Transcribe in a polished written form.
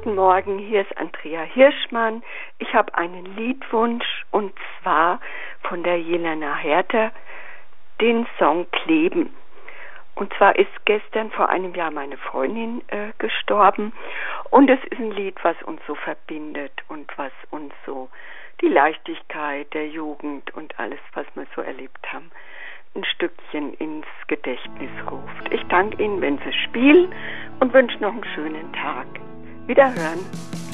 Guten Morgen, hier ist Andrea Hirschmann. Ich habe einen Liedwunsch und zwar von der Jelena Herter, den Song Kleben. Und zwar ist gestern vor einem Jahr meine Freundin gestorben und es ist ein Lied, was uns so verbindet und was uns so die Leichtigkeit der Jugend und alles, was wir so erlebt haben, ein Stückchen ins Gedächtnis ruft. Ich danke Ihnen, wenn Sie spielen und wünsche noch einen schönen Tag. Wiederhören.